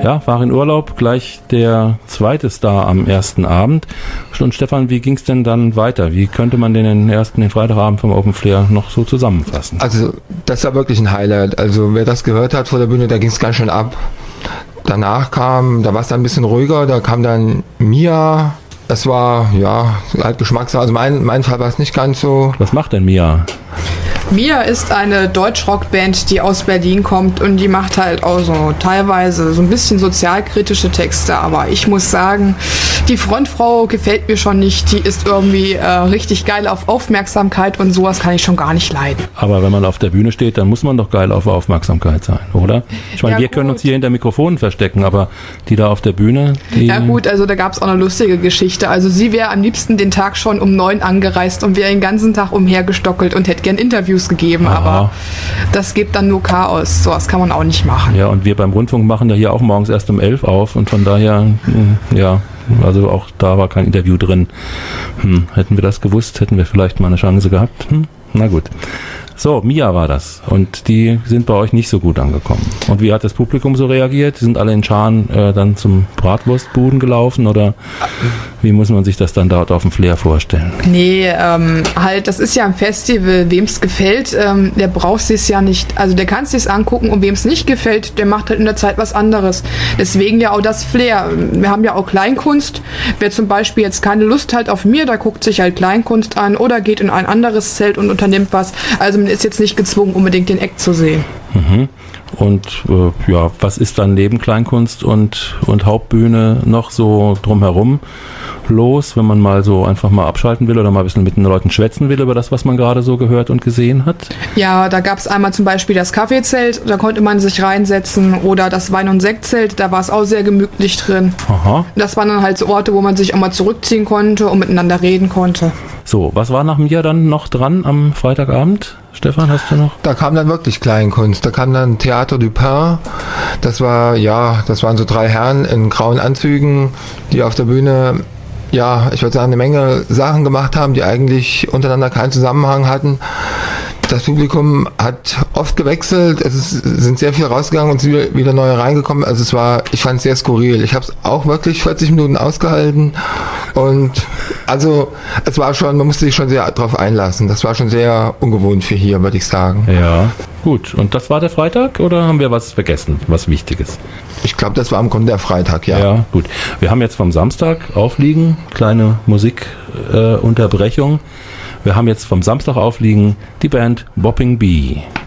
Ja, war in Urlaub, gleich der zweite Star am ersten Abend. Und Stefan, wie ging es denn dann weiter? Wie könnte man den Freitagabend vom Open Flair noch so zusammenfassen? Also das war wirklich ein Highlight. Also wer das gehört hat vor der Bühne, da ging es ganz schön ab. Danach da war es dann ein bisschen ruhiger, da kam dann Mia. Es war, ja, halt Geschmackssache. Also mein Fall war es nicht ganz so. Was macht denn Mia? Mia ist eine Deutschrockband, die aus Berlin kommt und die macht halt auch so teilweise so ein bisschen sozialkritische Texte, aber ich muss sagen, die Frontfrau gefällt mir schon nicht, die ist irgendwie richtig geil auf Aufmerksamkeit und sowas kann ich schon gar nicht leiden. Aber wenn man auf der Bühne steht, dann muss man doch geil auf Aufmerksamkeit sein, oder? Ich meine, Ja, wir können uns hier hinter Mikrofonen verstecken, aber die da auf der Bühne, die... Ja gut, also da gab es auch eine lustige Geschichte, also sie wäre am liebsten den Tag schon um 9 angereist und wäre den ganzen Tag umhergestockelt und hätte gern Interviews gegeben, Aha. aber das gibt dann nur Chaos. Sowas kann man auch nicht machen. Ja, und wir beim Rundfunk machen ja hier auch morgens erst um 11 auf und von daher, ja, also auch da war kein Interview drin. Hätten wir das gewusst, hätten wir vielleicht mal eine Chance gehabt. Na gut. So, Mia war das. Und die sind bei euch nicht so gut angekommen. Und wie hat das Publikum so reagiert? Die sind alle in Scharen dann zum Bratwurstbuden gelaufen oder wie muss man sich das dann dort auf dem Flair vorstellen? Nee, halt, das ist ja ein Festival, wem es gefällt, der braucht es ja nicht, also der kann es sich angucken und wem es nicht gefällt, der macht halt in der Zeit was anderes. Deswegen ja auch das Flair. Wir haben ja auch Kleinkunst. Wer zum Beispiel jetzt keine Lust hat auf mir, der guckt sich halt Kleinkunst an oder geht in ein anderes Zelt und unternimmt was. Also man ist jetzt nicht gezwungen, unbedingt den Act zu sehen. Mhm. Und ja, was ist dann neben Kleinkunst und Hauptbühne noch so drumherum los, wenn man mal so einfach mal abschalten will oder mal ein bisschen mit den Leuten schwätzen will über das, was man gerade so gehört und gesehen hat? Ja, da gab es einmal zum Beispiel das Kaffeezelt, da konnte man sich reinsetzen oder das Wein- und Sektzelt, da war es auch sehr gemütlich drin. Aha. Das waren dann halt so Orte, wo man sich auch mal zurückziehen konnte und miteinander reden konnte. So, was war nach mir dann noch dran am Freitagabend? Stefan, hast du noch? Da kam dann wirklich Kleinkunst. Da kam dann Theater du Pain. Das waren so 3 Herren in grauen Anzügen, die auf der Bühne, ja, ich würde sagen, eine Menge Sachen gemacht haben, die eigentlich untereinander keinen Zusammenhang hatten. Das Publikum hat oft gewechselt, sind sehr viel rausgegangen und sind wieder neue reingekommen. Also ich fand es sehr skurril. Ich habe es auch wirklich 40 Minuten ausgehalten und also es war schon, man musste sich schon sehr darauf einlassen. Das war schon sehr ungewohnt für hier, würde ich sagen. Ja, gut. Und das war der Freitag oder haben wir was vergessen, was Wichtiges? Ich glaube, das war im Grunde der Freitag, ja. Ja, gut. Wir haben jetzt vom Samstag aufliegen, kleine Musikunterbrechung. Wir haben jetzt vom Samstag aufliegen die Band Bopping Bee.